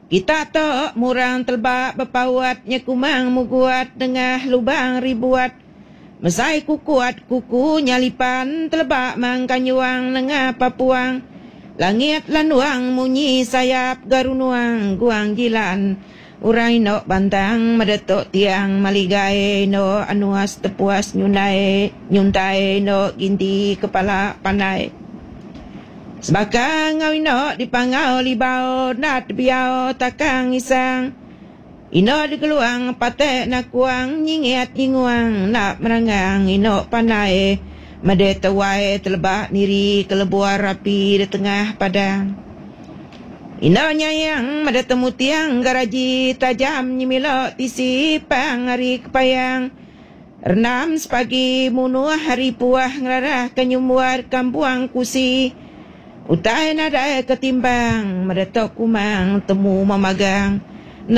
Kita tok murang telbak berpawatnya kumang muguat tengah lubang ribuat. Mesai kukuat kuku nyalipan telbak mangkanyuang nengah papuang. Langit lanuang munyi sayap garunuang guang jilan. Urai no bantang medetok tiang maligai no anuas tepuas nyuntai no ginti kepala panai. Sebakang ngau di pangau libau nat biau takang isang. Ino di keluang patek nak kuang nyingiat nyinguang nak merangang ino panai. Made tewai telebak niri kelebuar rapi di tengah padang. Ino nyayang made temu tiang garaji tajam nyimilok tisi pang hari kepayang. Renam sepagi munuah hari puah ngerarah kenyumuar kampuang kusi. Utai nadai ketimbang medetok kumang temu mamagang.